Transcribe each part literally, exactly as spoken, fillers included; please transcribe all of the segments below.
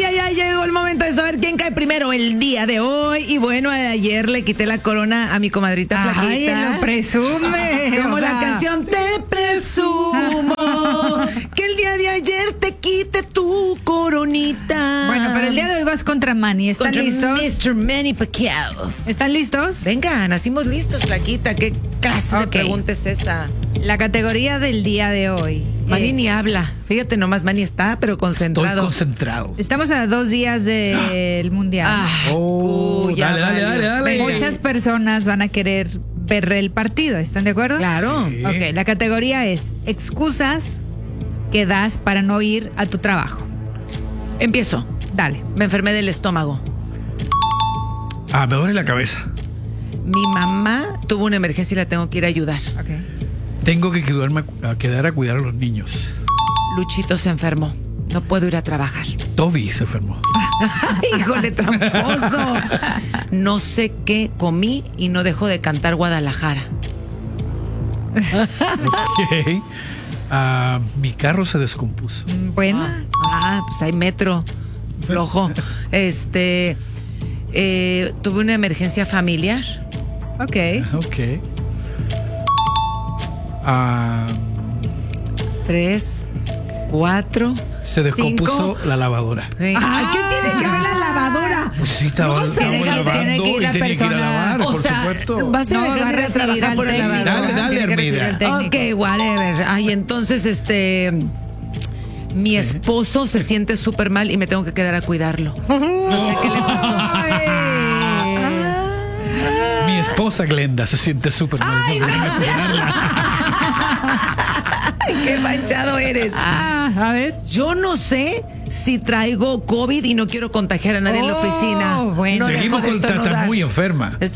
ay, ay, llegó el momento de saber quién cae primero el día de hoy. Y bueno, ayer le quité la corona a mi comadrita Ay, flaquita. lo presume. Como o la sea. canción Te presumo que el día de ayer te quite tu coronita. Bueno, pero el día de hoy vas contra Manny. ¿Están Contra listos? mister Manny Pacquiao. ¿Están listos? Venga, nacimos listos, flaquita. ¿Qué clase de Ok. pregunta es esa? La categoría del día de hoy. Manny es- ni habla. Fíjate nomás, Manny está, pero Estoy concentrado. concentrado. Estamos a dos días del mundial. Ah, Oh, cu, ya dale, dale, valió. dale, dale. Venga. Muchas personas van a querer ver el partido. ¿Están de acuerdo? Claro. Sí. Ok, la categoría es excusas que das para no ir a tu trabajo. Empiezo. Dale. Me enfermé del estómago. Ah, me duele la cabeza. Mi mamá tuvo una emergencia y la tengo que ir a ayudar. Ok. Tengo que quedarme a, quedar a cuidar a los niños. Luchito se enfermó. No puedo ir a trabajar. Toby se enfermó. Híjole, tramposo. No sé qué comí y no dejo de cantar Guadalajara. Ok. Ah, mi carro se descompuso. Mm, Bueno. Ah, pues hay metro. Flojo. Este. eh, tuve una emergencia familiar. Ok. Ok. Ah, Tres, cuatro. se descompuso cinco. la lavadora. Ay, ¿qué tiene que ver la lavadora? Pues sí, estaba, No, estaba tiene que- lavando tiene que ir y la tenía que ir a persona. lavar, O por sea, supuesto. vas a No, dejar va a de ir a recibir trabajar al por el técnico. lavador. Dale, dale, Tiene que recibir Armida. al técnico. Ok, whatever. Ay, entonces, este. Mi esposo se siente súper mal y me tengo que quedar a cuidarlo. No sé qué le pasó. Mi esposa Glenda se siente súper mal. Tengo que irme a cuidarla. Ay, qué manchado eres. Ah, a ver. Yo no sé si traigo COVID y no quiero contagiar a nadie en la Oh, oficina. bueno. No dejo Seguimos de con Tata estornudar. muy enferma. Es-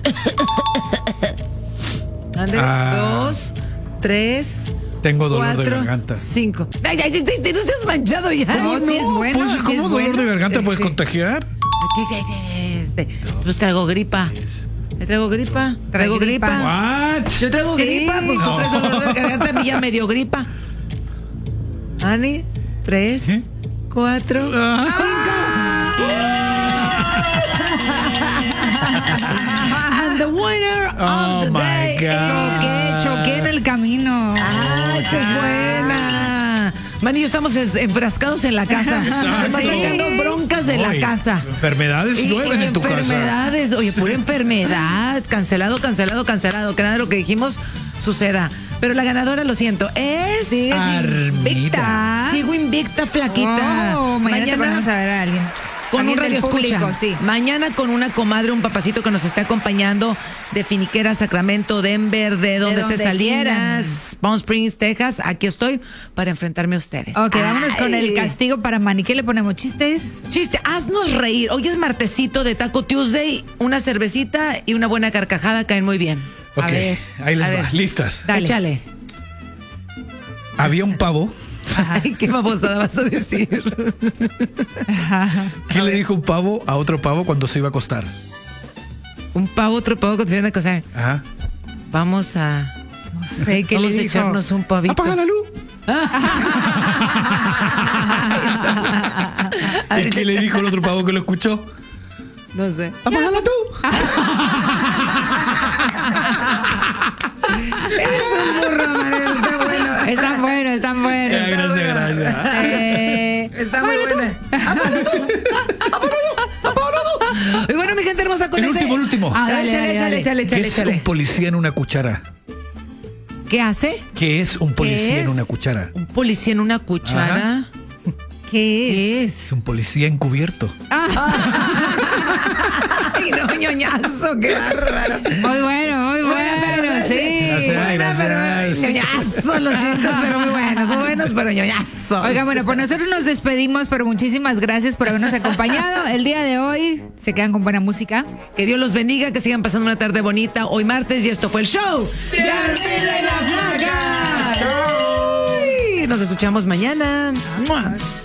Ande, Ah. dos, tres. Tengo dolor de cuatro, garganta. Cinco. Ay, ay, ay, ay, no seas manchado ya. No, sí es bueno. Pues, sí ¿cómo es dolor bueno. de garganta Sí, puedes sí. contagiar? Aquí, ay, ay, este, pues traigo gripa. ¿Me traigo gripa? ¿Traigo gripa? gripa. What? Yo traigo Sí. gripa, pues tú No. traes dolor de garganta, a mí ya me dio gripa. Ani, tres, ¿Eh? cuatro, and the winner Oh, of the my day God. Choqué, choqué en el camino. ¡Ay, qué buena! Man y yo estamos es- enfrascados en la casa. Me están Exacto. sacando broncas de la Oye, casa. Enfermedades Y- llueven y en tu casa. enfermedades, oye, pura enfermedad. Cancelado, cancelado, cancelado. Que nada de lo que dijimos suceda. Pero la ganadora, lo siento, es. Sí, es Armida. invicta. Sigo invicta, flaquita. Oh, mañana, te ponemos a ver a alguien. con un Alguien radio del escucha. público, sí. Mañana con una comadre, un papacito que nos está acompañando de Finiquera, Sacramento, Denver, de donde esté donde Salinas, Palm Springs, Texas. Aquí estoy para enfrentarme a ustedes. Ok, vámonos con Ay. el castigo para Manny. ¿Qué le ponemos? ¿Chistes? Chiste, haznos reír. Hoy es martesito de Taco Tuesday. Una cervecita y una buena carcajada caen muy bien. Ok, A ver, ahí les a va. ver. Listas. Dale. Échale. Había un pavo. Ay, qué babosada vas a decir. ¿Qué le dijo un pavo a otro pavo cuando se iba a acostar? Un pavo, otro pavo, con una cosa. Ajá. Vamos a. No sé qué Vamos le a dijo. echarnos un pavito. Apaga la luz. A ¿Y ver, qué le dijo el otro pavo que lo escuchó? No sé. Apágala tú. Eres un burro, Mario. Está bueno. Están buenos, están buenos. Ya, gracias, gracias. Eh, Está muy buena. Apágalo tú. Apágalo tú. Apágalo tú. Y bueno, mi gente hermosa, con El ese. último, el último. Ah, dale, échale, dale, échale, dale. échale, ¿Qué échale, es échale. un policía en una cuchara? ¿Qué hace? ¿Qué es un policía es? en una cuchara? Un policía en una cuchara. ¿Qué es? ¿Qué es? Es un policía encubierto. Ay, no, ñoñazo, qué bárbaro. Muy bueno, muy Buena, pero bueno, no sí. sé. Gracias, Buena, gracias. pero ñoñazo los chistes, pero muy buenos. Muy buenos, pero ñoñazo. Oiga, bueno, pues nosotros nos despedimos, pero muchísimas gracias por habernos acompañado. El día de hoy se quedan con buena música. Que Dios los bendiga, que sigan pasando una tarde bonita. Hoy martes y esto fue el show de Armida y la Flaca. Ay, nos escuchamos mañana. ¡Mua!